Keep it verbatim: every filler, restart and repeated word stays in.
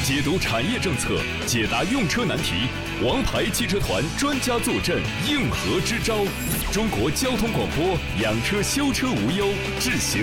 解读产业政策，解答用车难题，王牌汽车团专家坐镇，应何支招？中国交通广播，养车修车无忧，智行